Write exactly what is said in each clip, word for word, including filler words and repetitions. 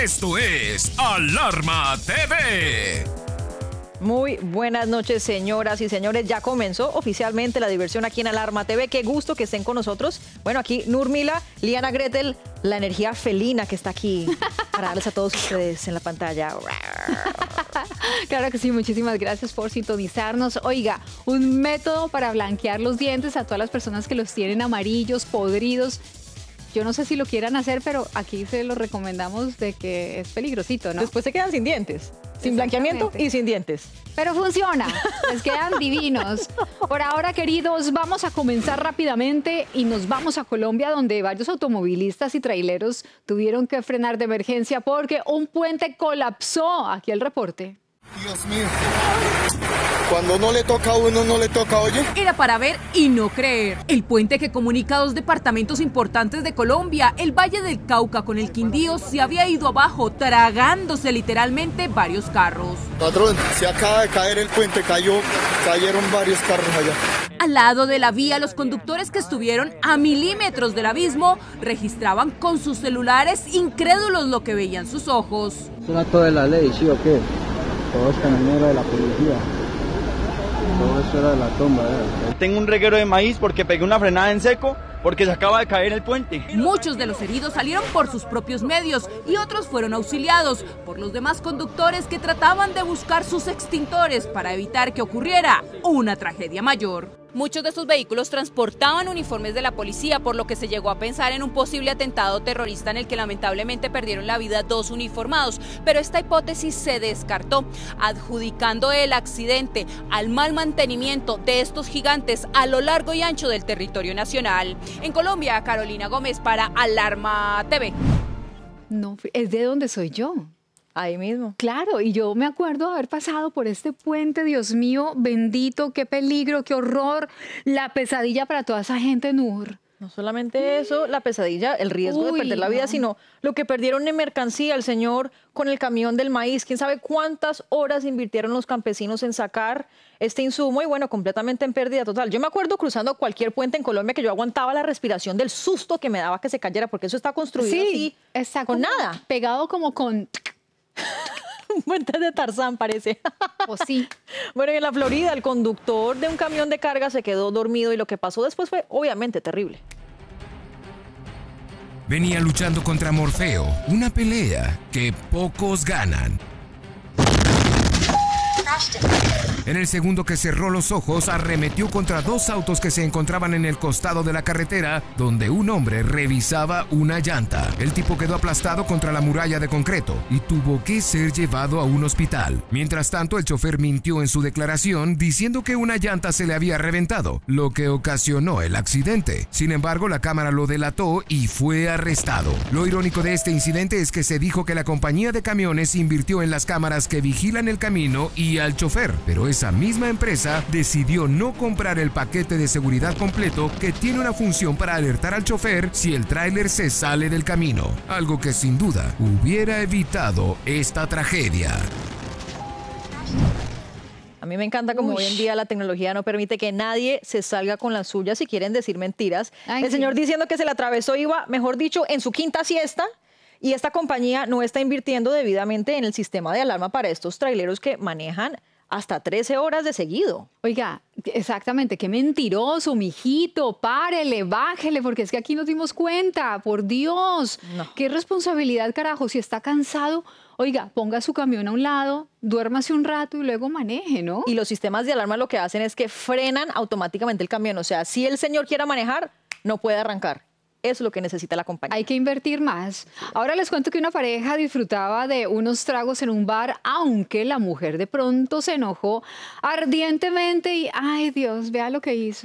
Esto es Alarma T V. Muy buenas noches, señoras y señores. Ya comenzó oficialmente la diversión aquí en Alarma T V. Qué gusto que estén con nosotros. Bueno, aquí Nurmila, Liana Gretel, la energía felina que está aquí para darles a todos ustedes en la pantalla. Claro que sí, muchísimas gracias por sintonizarnos. Oiga, un método para blanquear los dientes a todas las personas que los tienen amarillos, podridos. Yo no sé si lo quieran hacer, pero aquí se lo recomendamos de que es peligrosito, ¿no? Después se quedan sin dientes, sin blanqueamiento y sin dientes. Pero funciona, les quedan divinos. Por ahora, queridos, vamos a comenzar rápidamente y nos vamos a Colombia, donde varios automovilistas y traileros tuvieron que frenar de emergencia porque un puente colapsó. Aquí el reporte. Dios mío, cuando no le toca a uno, no le toca, oye. Era para ver y no creer. El puente que comunica dos departamentos importantes de Colombia, el Valle del Cauca con el Quindío, se había ido abajo, tragándose literalmente varios carros. Patrón, se acaba de caer el puente, cayó, cayeron varios carros allá. Al lado de la vía, los conductos que estuvieron a milímetros del abismo registraban con sus celulares incrédulos lo que veían sus ojos. ¿Es un acto de la ley, sí o qué? Todo es camionero de la policía. Todo eso era de la tumba. ¿eh? Tengo un reguero de maíz porque pegué una frenada en seco porque se acaba de caer el puente. Muchos de los heridos salieron por sus propios medios y otros fueron auxiliados por los demás conductores que trataban de buscar sus extintores para evitar que ocurriera una tragedia mayor. Muchos de estos vehículos transportaban uniformes de la policía, por lo que se llegó a pensar en un posible atentado terrorista en el que lamentablemente perdieron la vida dos uniformados, pero esta hipótesis se descartó, adjudicando el accidente al mal mantenimiento de estos gigantes a lo largo y ancho del territorio nacional. En Colombia, Carolina Gómez para Alarma T V. No, es de donde soy yo. Ahí mismo. Claro, y yo me acuerdo de haber pasado por este puente, Dios mío, bendito, qué peligro, qué horror, la pesadilla para toda esa gente, Nur. No solamente eso, la pesadilla, el riesgo Uy, de perder la vida, no. sino lo que perdieron en mercancía, el señor con el camión del maíz. ¿Quién sabe cuántas horas invirtieron los campesinos en sacar este insumo? Y bueno, completamente en pérdida total. Yo me acuerdo cruzando cualquier puente en Colombia que yo aguantaba la respiración del susto que me daba que se cayera, porque eso está construido Sí, así, está con como nada. pegado como con... Un puente de Tarzán parece. O sí. Bueno, y en la Florida, el conductor de un camión de carga se quedó dormido y lo que pasó después fue obviamente terrible. Venía luchando contra Morfeo, una pelea que pocos ganan. En el segundo que cerró los ojos, arremetió contra dos autos que se encontraban en el costado de la carretera, donde un hombre revisaba una llanta. El tipo quedó aplastado contra la muralla de concreto y tuvo que ser llevado a un hospital. Mientras tanto, el chofer mintió en su declaración diciendo que una llanta se le había reventado, lo que ocasionó el accidente. Sin embargo, la cámara lo delató y fue arrestado. Lo irónico de este incidente es que se dijo que la compañía de camiones invirtió en las cámaras que vigilan el camino y al chofer, pero esa misma empresa decidió no comprar el paquete de seguridad completo que tiene una función para alertar al chofer si el tráiler se sale del camino, algo que sin duda hubiera evitado esta tragedia. A mí me encanta como Uy. hoy en día la tecnología no permite que nadie se salga con la suya si quieren decir mentiras. Ay, el sí. señor diciendo que se le atravesó iba, mejor dicho, en su quinta siesta. Y esta compañía no está invirtiendo debidamente en el sistema de alarma para estos traileros que manejan hasta trece horas de seguido. Oiga, exactamente, qué mentiroso, mijito, párele, bájele, porque es que aquí nos dimos cuenta, por Dios. No. Qué responsabilidad, carajo, si está cansado, oiga, ponga su camión a un lado, duérmase un rato y luego maneje, ¿no? Y los sistemas de alarma lo que hacen es que frenan automáticamente el camión. O sea, si el señor quiera manejar, no puede arrancar. Eso es lo que necesita la compañía. Hay que invertir más. Ahora les cuento que una pareja disfrutaba de unos tragos en un bar, aunque la mujer de pronto se enojó ardientemente y, ay Dios, vea lo que hizo.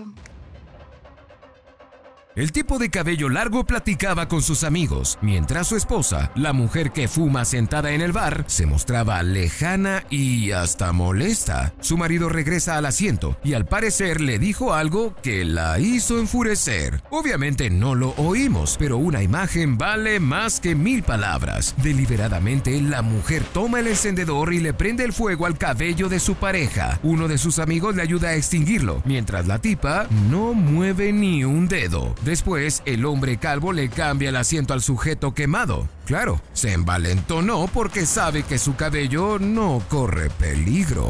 El tipo de cabello largo platicaba con sus amigos, mientras su esposa, la mujer que fuma sentada en el bar, se mostraba lejana y hasta molesta. Su marido regresa al asiento y al parecer le dijo algo que la hizo enfurecer. Obviamente no lo oímos, pero una imagen vale más que mil palabras. Deliberadamente, la mujer toma el encendedor y le prende el fuego al cabello de su pareja. Uno de sus amigos le ayuda a extinguirlo, mientras la tipa no mueve ni un dedo. Después, el hombre calvo le cambia el asiento al sujeto quemado. Claro, se envalentonó porque sabe que su cabello no corre peligro.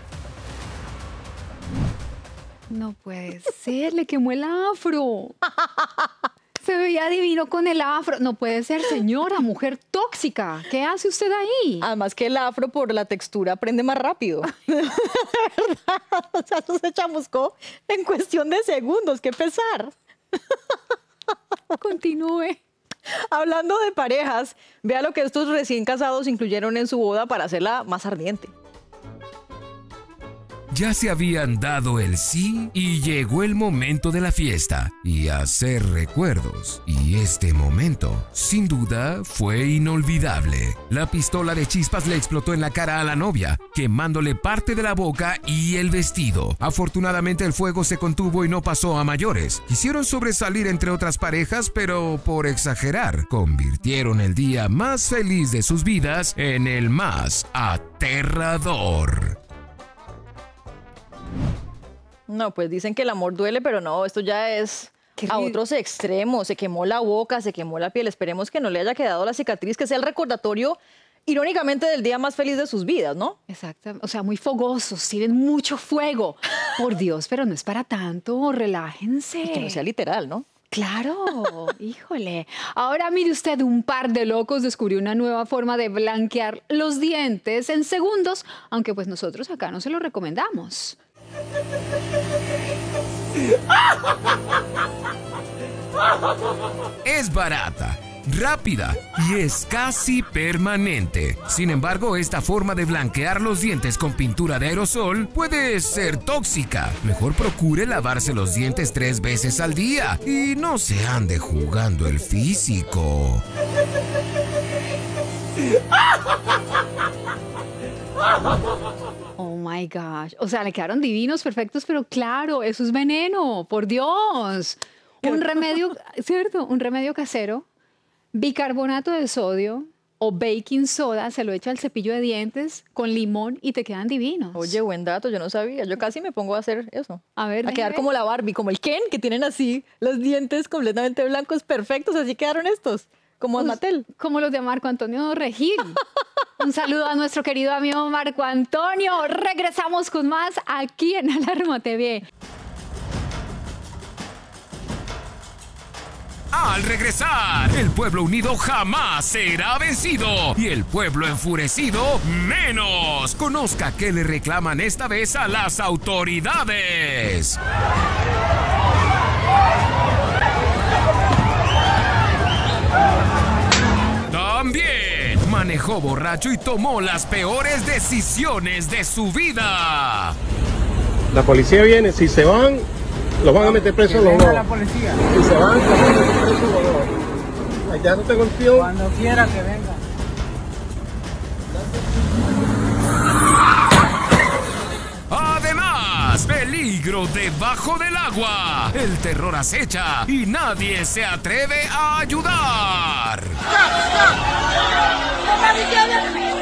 No puede ser, le quemó el afro. Se veía divino con el afro. No puede ser, señora, mujer tóxica. ¿Qué hace usted ahí? Además que el afro por la textura prende más rápido. De verdad, o sea, eso se chamuscó en cuestión de segundos. ¡Qué pesar! Continúe. Hablando de parejas, vea lo que estos recién casados incluyeron en su boda para hacerla más ardiente. Ya se habían dado el sí y llegó el momento de la fiesta y hacer recuerdos. Y este momento, sin duda, fue inolvidable. La pistola de chispas le explotó en la cara a la novia, quemándole parte de la boca y el vestido. Afortunadamente el fuego se contuvo y no pasó a mayores. Quisieron sobresalir entre otras parejas, pero por exagerar, convirtieron el día más feliz de sus vidas en el más aterrador. No, pues dicen que el amor duele, pero no, esto ya es a otros extremos. Se quemó la boca, se quemó la piel. Esperemos que no le haya quedado la cicatriz, que sea el recordatorio, irónicamente, del día más feliz de sus vidas, ¿no? Exacto, o sea, muy fogosos, tienen mucho fuego. Por Dios, pero no es para tanto, relájense. Y que no sea literal, ¿no? Claro, híjole. Ahora mire usted, un par de locos descubrió una nueva forma de blanquear los dientes en segundos, aunque pues nosotros acá no se lo recomendamos. Es barata, rápida y es casi permanente. Sin embargo, esta forma de blanquear los dientes con pintura de aerosol puede ser tóxica. Mejor procure lavarse los dientes tres veces al día y no se ande jugando el físico. Oh my gosh. O sea, le quedaron divinos, perfectos, pero claro, eso es veneno, por Dios. Un remedio, ¿cierto? Un remedio casero, bicarbonato de sodio o baking soda, se lo echa al cepillo de dientes con limón y te quedan divinos. Oye, buen dato, yo no sabía. Yo casi me pongo a hacer eso. A ver, a quedar ver. como la Barbie, como el Ken, que tienen así los dientes completamente blancos, perfectos. Así quedaron estos, como Pues, Mattel. como los de Marco Antonio Regil. Un saludo a nuestro querido amigo Marco Antonio. Regresamos con más aquí en Alarma T V. Al regresar, el pueblo unido jamás será vencido y el pueblo enfurecido menos. Conozca qué le reclaman esta vez a las autoridades. También manejó borracho y tomó las peores decisiones de su vida. La policía viene, si se van, los van a meter presos los dos. La policía. Si se van, los van a meter presos los dos. Allá no te golpeó. Cuando quiera que venga. Además, peligro debajo del agua. El terror acecha y nadie se atreve a ayudar. ¡Stop! ¡Stop!